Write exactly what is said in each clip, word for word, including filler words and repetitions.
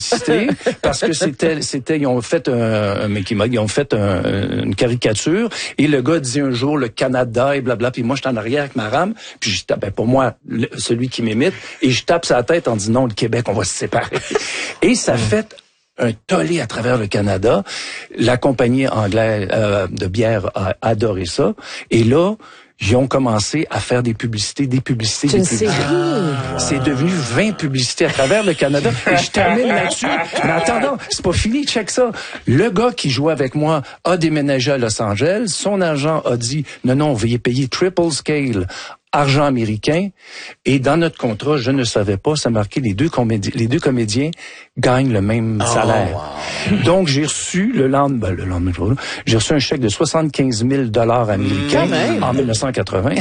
parce que c'était, c'était, ils ont fait un, un Mickey Mouse, ils ont fait un, une caricature, et le gars dit un jour le Canada et blabla, puis moi j'étais en arrière avec ma rame, puis je tape, ben pour moi, le, celui qui m'imite, et je tape sa tête en disant non, le Québec, on va se séparer. Et ça fait un tollé à travers le Canada. La compagnie anglaise euh, de bière a adoré ça, et là, ils ont commencé à faire des publicités, des publicités, C'est des une publicités. série. Ah, c'est devenu vingt publicités à travers le Canada. Et je termine là-dessus. Mais attends, c'est pas fini, check ça. Le gars qui jouait avec moi a déménagé à Los Angeles. Son agent a dit, non, non, veuillez payer triple scale, argent américain. Et dans notre contrat, je ne savais pas, ça marquait les deux comédiens, les deux comédiens gagnent le même salaire. Oh, wow. Donc, j'ai reçu le lendemain, ben, le lendemain, j'ai reçu un chèque de soixante-quinze mille dollars américains mmh, en dix-neuf cent quatre-vingts.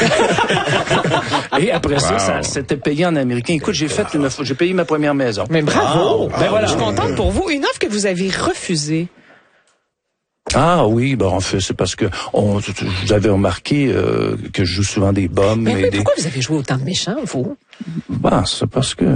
Et après wow. ça, ça, c'était payé en américain. Écoute, j'ai fait, une, j'ai payé ma première maison. Mais bravo! Oh, ben voilà. Je suis contente pour vous. Une offre que vous avez refusée. Ah oui, ben en fait, c'est parce que on, vous avez remarqué euh, que je joue souvent des bombes. Mais, et mais des... pourquoi vous avez joué autant de méchants, vous? Ben, c'est parce que...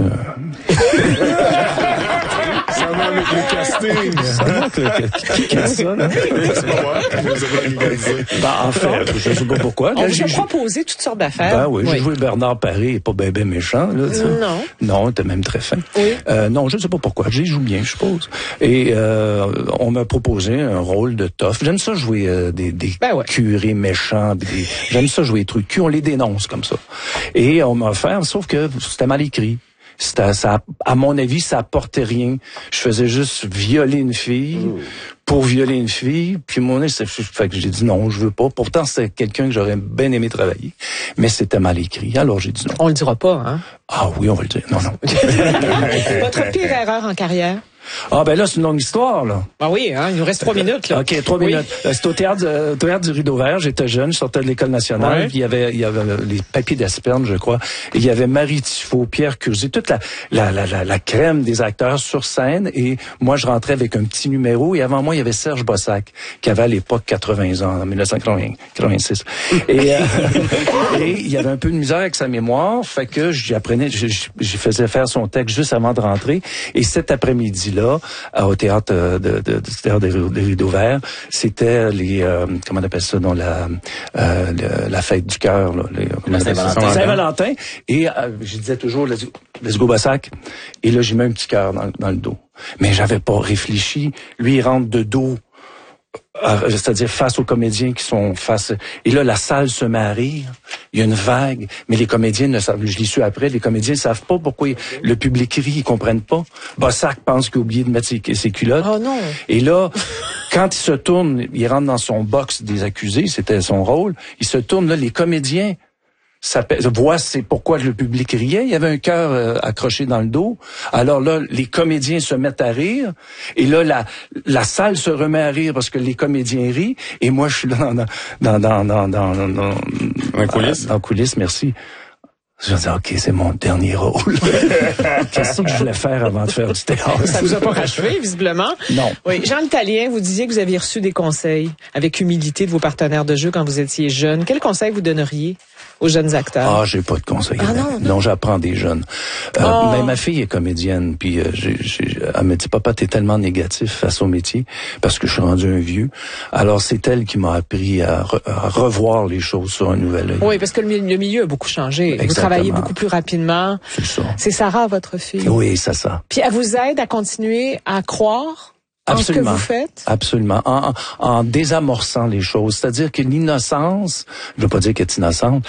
Ça va avec le casting. Ça va avec le... Qui casse ça, là? C'est pas moi. Vous avez organisé. Ben, en fait, je sais pas pourquoi. On Là, vous j'ai a proposé toutes sortes d'affaires. Ben oui, oui. J'ai joué Bernard Paré, pas ben ben méchant, là, tu sais. Non. Non, il était même très fin. Oui. Euh, non, je ne sais pas pourquoi. J'y joue bien, je suppose. Et euh, on m'a proposé un rôle de tough. J'aime ça jouer euh, des, des ben ouais. curés méchants. Des... J'aime ça jouer des trucs cul. On les dénonce comme ça. Et on m'a offert, sauf que c'était mal écrit. C'était, ça, à mon avis, ça apportait rien. Je faisais juste violer une fille mmh. pour violer une fille. Puis mon c'est fait que j'ai dit non, je veux pas. Pourtant, c'était quelqu'un que j'aurais bien aimé travailler, mais c'était mal écrit. Alors j'ai dit non. On le dira pas, hein? Ah oui, on va le dire. Non, non. Votre pire erreur en carrière? Ah ben là, c'est une longue histoire, là. Ah oui, hein, il nous reste trois minutes, là. OK, trois oui. minutes. C'était au théâtre, euh, au théâtre du Rideau Vert. J'étais jeune, je sortais de l'École nationale. Ouais. Puis il y avait, il y avait les papiers d'Aspernes, je crois. Et il y avait Marie Tifo, Pierre Curzy, toute la, la, la, la, la crème des acteurs sur scène. Et moi, je rentrais avec un petit numéro. Et avant moi, il y avait Serge Bossac, qui avait à l'époque quatre-vingts ans, en dix-neuf cent quatre-vingt-six. Et, euh, et il y avait un peu de misère avec sa mémoire. Fait que j'apprenais, je, je, je faisais faire son texte juste avant de rentrer. Et cet après-midi-là, au théâtre de, de, de, du théâtre des Rideaux Verts, c'était les euh, comment on appelle ça dans la euh, le, la fête du cœur, là, les, comment on appelle ça? Saint-Valentin. Et euh, je disais toujours let's, let's go Bossac. Et là j'ai mis un petit cœur dans, dans le dos. Mais j'avais pas réfléchi. Lui il rentre de dos. C'est-à-dire face aux comédiens qui sont face... Et là, la salle se met à rire. Il y a une vague, mais les comédiens ne savent... Je l'ai su après, les comédiens ne savent pas pourquoi le public rit, ils comprennent pas. Bossac pense qu'il a oublié de mettre ses, ses culottes. Oh non! Et là, quand il se tourne, il rentre dans son box des accusés, c'était son rôle, il se tourne, là, les comédiens... Ça voit c'est pourquoi le public riait. Il y avait un cœur euh, accroché dans le dos. Alors là, les comédiens se mettent à rire. Et là, la, la salle se remet à rire parce que les comédiens rient. Et moi, je suis là dans dans dans dans dans dans, dans, dans coulisses. Dans coulisses, merci. Je me dis, OK, c'est mon dernier rôle. Qu'est-ce que je voulais faire avant de faire du théâtre? Ça vous a pas rachevé, visiblement. Non. Oui. Jean l'Italien, vous disiez que vous aviez reçu des conseils avec humilité de vos partenaires de jeu quand vous étiez jeune. Quels conseils vous donneriez aux jeunes acteurs? Ah, j'ai pas de conseils. Ah, non, non. non, j'apprends des jeunes. Euh, oh. Mais ma fille est comédienne, puis euh, j'ai, j'ai, elle me dit, papa, t'es tellement négatif face au métier, parce que je suis rendu un vieux. Alors, c'est elle qui m'a appris à, re, à revoir les choses sur un nouvel œil. Oui, parce que le, le milieu a beaucoup changé. Exactement. Vous travaillez beaucoup plus rapidement. C'est ça. C'est Sarah, votre fille? Oui, c'est ça. Puis elle vous aide à continuer à croire Absolument. en ce que vous faites? Absolument. En, en, en désamorçant les choses. C'est-à-dire que l'innocence, je veux pas dire qu'elle est innocente,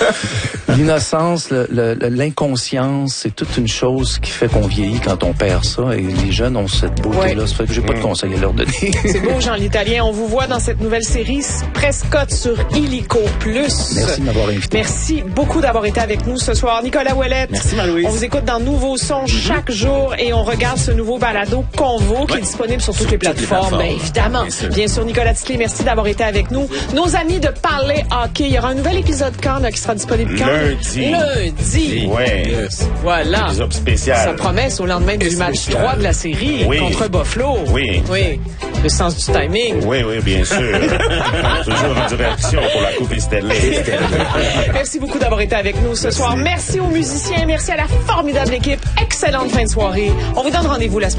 l'innocence, le, le, l'inconscience, c'est toute une chose qui fait qu'on vieillit quand on perd ça. Et les jeunes ont cette beauté-là. Ouais. Ça fait que j'ai pas de conseils à leur donner. C'est beau, Jean l'Italien. On vous voit dans cette nouvelle série Prescott sur Illico Plus. Merci de m'avoir invité. Merci beaucoup d'avoir été avec nous ce soir. Nicolas Ouellette. Merci, Marie-Louise. On vous écoute dans Nouveaux Sons chaque jour et on regarde ce nouveau balado Convo ouais. qui est disponible sur, sur toutes les plateformes. plateformes. Bien évidemment. Bien sûr. Bien sûr, Nicolas Ticlé, merci d'avoir été avec nous. Nos amis de Parler Hockey. Il y aura un nouvel épisode quand, là, qui sera disponible quand? Lundi. Lundi. Ouais. Yes. Voilà. Épisode spécial. Ça promet au lendemain du match trois de la série oui. contre Buffalo. Oui. Oui. Le sens du timing. Oui, oui, bien sûr. Toujours en direction pour la Coupe Stanley. Merci beaucoup d'avoir été avec nous ce merci. soir. Merci aux musiciens. Merci à la formidable équipe. Excellente fin de soirée. On vous donne rendez-vous la semaine